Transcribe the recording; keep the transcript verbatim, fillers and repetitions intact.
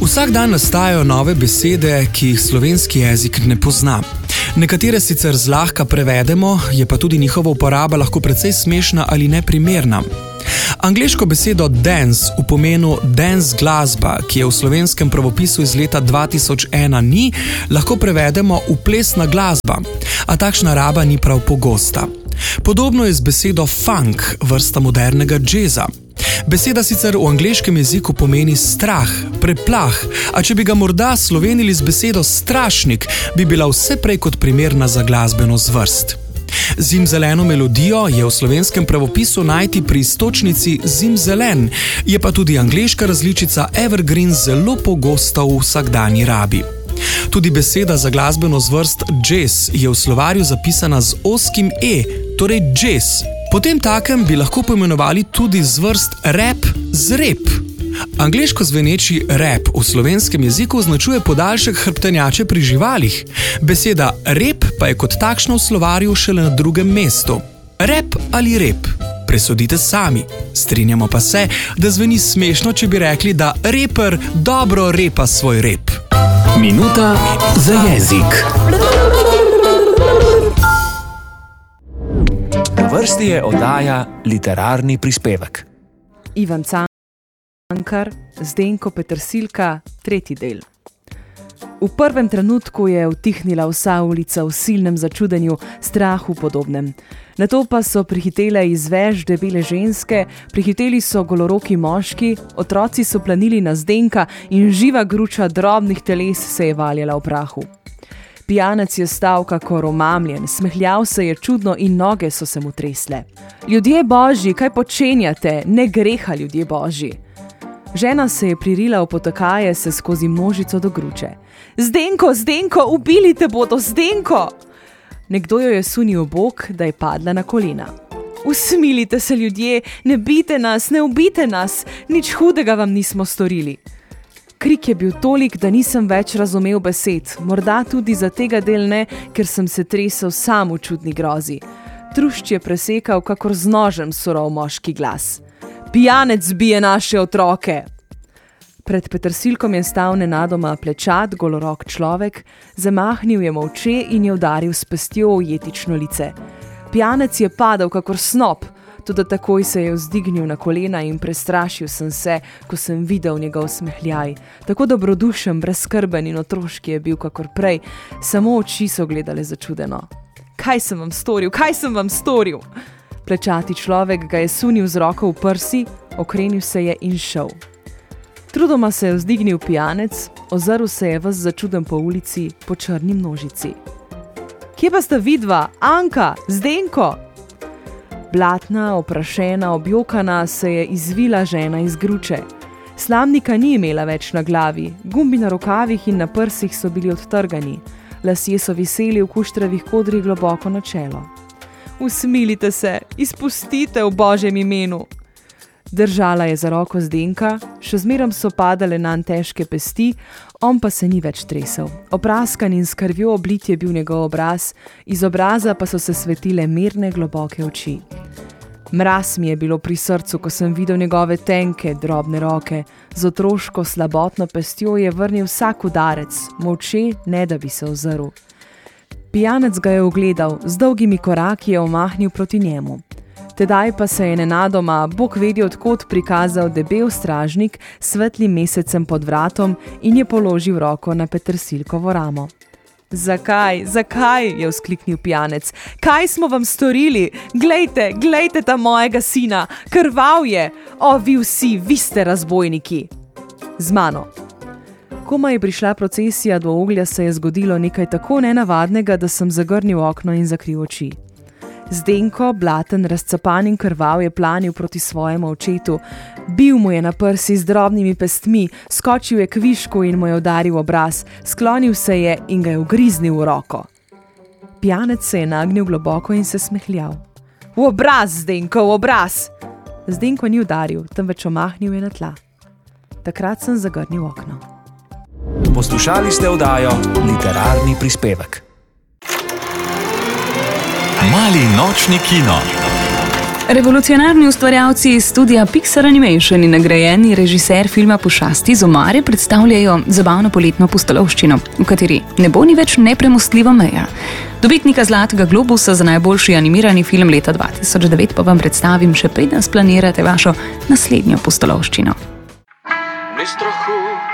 Vsak dan nastajajo nove besede, ki jih slovenski jezik ne pozna. Nekatere sicer zlahka prevedemo, je pa tudi njihova uporaba lahko precej smešna ali neprimerna. Angleško besedo dance v pomenu dance glasba, ki je v slovenskem pravopisu iz leta dva tisoč ena ni, lahko prevedemo v plesna glasba, a takšna raba ni prav pogosta. Podobno je z besedo funk, vrsta modernega džeza. Beseda sicer v angleškem jeziku pomeni strah, preplah, a če bi ga morda slovenili z besedo strašnik, bi bila vse prej kot primerna za glasbeno zvrst. Zimzeleno melodijo je v slovenskem pravopisu najti pri iztočnici zimzelen, je pa tudi angleška različica evergreen zelo pogosta v vsakdanji rabi. Tudi beseda za glasbeno zvrst jazz je v slovarju zapisana z ozkim e, torej jazz. Potem takem bi lahko poimenovali tudi zvrst rap z rep. Angleško zveneči rap v slovenskem jeziku označuje podaljšek hrbtenjače pri živalih. Beseda rep pa je kot takšna v slovarju šele na drugem mestu. Rep ali rep? Presodite sami. Strinjamo pa se, da zveni smešno, če bi rekli, da reper dobro repa svoj rep. Minuta za jezik. Na vrsti je oddaja Literarni prispevek. Ivan Cankar, Zdenko Petersilka, tretji del. V prvem trenutku je utihnila vsa ulica v silnem začudenju, strahu podobnem. Nato pa so prihitele izvež debele ženske, prihiteli so goloroki moški, otroci so planili na Zdenka in živa gruča drobnih teles se je valjala v prahu. Pijanec je stal kakor omamljen, smehljal se je čudno in noge so se mu tresle. Ljudje božji, kaj počenjate? Ne greha, ljudje božji. Žena se je pririla v potakaje se skozi množico do gruče. Zdenko, Zdenko, ubili te bodo, Zdenko! Nekdo jo je sunil v bok, da je padla na kolena. Usmilite se, ljudje, ne bijte nas, ne ubijte nas, nič hudega vam nismo storili. Krik je bil tolik, da nisem več razumel besed, morda tudi za tega del ne, ker sem se tresel sam v čudni grozi. Trušč je presekal kakor z nožem surov moški glas. Pijanec bije naše otroke! Pred Petersilkom je stal nenadoma plečat, golorok človek, zamahnil je molče in je udaril s pestjo v jetično lice. Pijanec je padel kakor snop, tudi takoj se je vzdignil na kolena in prestrašil sem se, ko sem videl njegov smehljaj. Tako dobrodušen, brezskrben in otroški je bil kakor prej, samo oči so gledale začudeno. Kaj sem vam storil, kaj sem vam storil? Plečati človek ga je sunil z roko v prsi, okrenil se je in šel. Trudoma se je vzdignil pijanec, ozrl se je ves začuden po ulici, po črni množici. Kje pa sta vidva? Anka, Zdenko? Blatna, oprašena, objokana se je izvila žena iz gruče. Slamnika ni imela več na glavi, gumbi na rokavih in na prsih so bili odtrgani, lasje so viseli v kuštravih kodrih globoko na čelo. Usmilite se, izpustite v Božjem imenu. Držala je za roko Zdenka, še zmerom so padale nanj težke pesti, on pa se ni več tresel. Opraskan in s krvjo oblit je bil njegov obraz, iz obraza pa so se svetile mirne, globoke oči. Mraz mi je bilo pri srcu, ko sem videl njegove tenke, drobne roke. Z otroško slabotno pestjo je vrnil vsak udarec, molče, ne da bi se ozrl. Pijanec ga je ugledal, z dolgimi koraki je omahnil proti njemu. Tedaj pa se je nenadoma, Bog vedi odkot, prikazal debel stražnik s svetlim mesecem pod vratom in je položil roko na Petersilkovo ramo. Zakaj, zakaj, je vzkliknil pijanec, kaj smo vam storili? Glejte, glejte ta mojega sina, krval je, o vi vsi, vi ste razbojniki. Z mano. Komaj je prišla procesija do oglja, se je zgodilo nekaj tako nenavadnega, da sem zagrnil okno in zakril oči. Zdenko, blaten, razcapan in krvav, je planil proti svojemu očetu. Bil mu je na prsi z drobnimi pestmi, skočil je k višku in mu je udaril obraz, sklonil se je in ga je ugriznil v roko. Pijanec se je nagnil globoko in se smehljal. V obraz, Zdenko, v obraz! Zdenko ni udaril, temveč omahnil je na tla. Takrat sem zagrnil okno. Poslušali ste oddajo Literarni prispevek. Mali nočni kino. Revolucionarni ustvarjalci iz studia Pixar Animation in nagrajeni režiser filma Pošasti z omare predstavljajo zabavno poletno pustolovščino, v kateri ne bo ni več nepremostljiva meja. Dobitnika Zlatega globusa za najboljši animirani film leta dva tisoč devet pa vam predstavim, še preden splanirate vašo naslednjo pustolovščino. Ni strahu